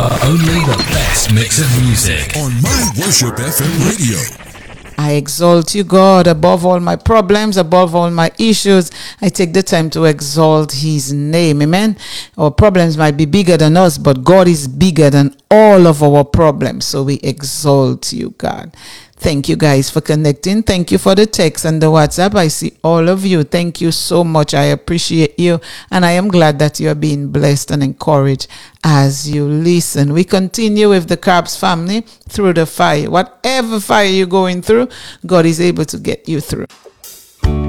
Only the best mix of music on My Worship FM radio. I exalt you, God, above all my problems, above all my issues. I take the time to exalt his name. Amen. Our problems might be bigger than us, but God is bigger than all of our problems. So we exalt you, God. Thank you guys for connecting. Thank you for the text and the WhatsApp. I see all of you. Thank you so much. I appreciate you. And I am glad that you are being blessed and encouraged as you listen. We continue with the Carbs family through the fire. Whatever fire you're going through, God is able to get you through.